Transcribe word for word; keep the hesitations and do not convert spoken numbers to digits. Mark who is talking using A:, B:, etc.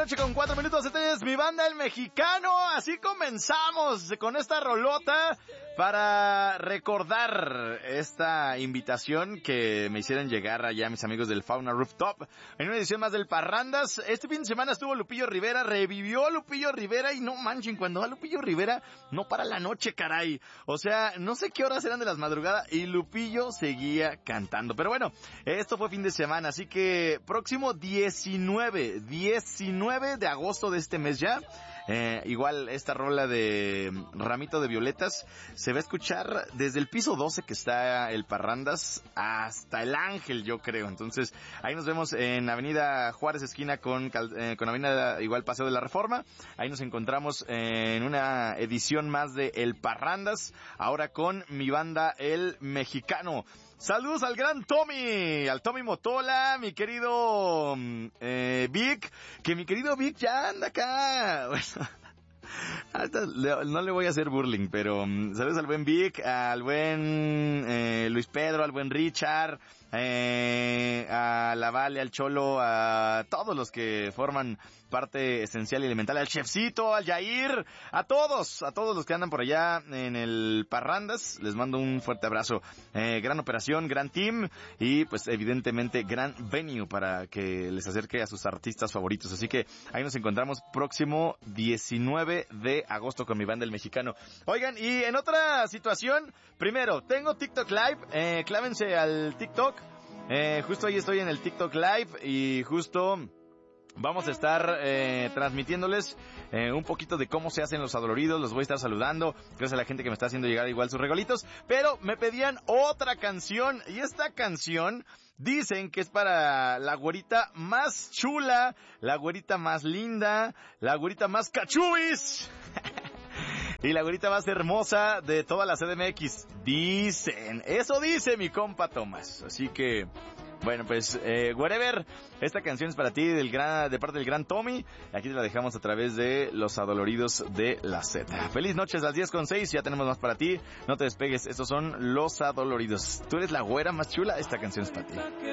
A: noche con cuatro minutos. Este es mi banda El Mexicano. Así comenzamos con esta rolota para recordar esta invitación que me hicieron llegar allá mis amigos del Fauna Rooftop en una edición más del Parrandas. Este fin de semana estuvo Lupillo Rivera, revivió Lupillo Rivera y no manchen, cuando va Lupillo Rivera no para la noche, caray. O sea, no sé qué horas eran de las madrugadas y Lupillo seguía cantando. Pero bueno, esto fue fin de semana, así que próximo diecinueve de agosto de este mes ya, eh, igual esta rola de Ramito de Violetas se va a escuchar desde el piso doce que está el Parrandas hasta el Ángel, yo creo. Entonces ahí nos vemos en Avenida Juárez esquina con, eh, con Avenida igual Paseo de la Reforma. Ahí nos encontramos en una edición más de El Parrandas, ahora con mi banda El Mexicano. Saludos al gran Tommy, al Tommy Motola, mi querido eh, Vic, que mi querido Vic ya anda acá. Bueno, no le voy a hacer burling, pero saludos al buen Vic, al buen eh, Luis Pedro, al buen Richard, eh, a la Vale, al Cholo, a todos los que forman parte esencial y elemental, al Chefcito, al Yair, a todos, a todos los que andan por allá en el Parrandas, les mando un fuerte abrazo. Eh, gran operación, gran team y pues evidentemente gran venue para que les acerque a sus artistas favoritos. Así que ahí nos encontramos próximo diecinueve de agosto con mi banda El Mexicano. Oigan, y en otra situación, primero, tengo TikTok Live, eh, clávense al TikTok, eh, justo ahí estoy en el TikTok Live y justo vamos a estar eh, transmitiéndoles eh, un poquito de cómo se hacen los adoloridos. Los voy a estar saludando. Gracias a la gente que me está haciendo llegar igual sus regalitos. Pero me pedían otra canción. Y esta canción dicen que es para la güerita más chula, la güerita más linda, la güerita más cachuis y la güerita más hermosa de toda la C D M X. Dicen, eso dice mi compa Tomás. Así que bueno, pues, eh, whatever, esta canción es para ti del gran, de parte del gran Tommy. Aquí te la dejamos a través de Los Adoloridos de la Z. Feliz noches, las diez con seis, ya tenemos más para ti. No te despegues, estos son Los Adoloridos. Tú eres la güera más chula, esta canción es para ti.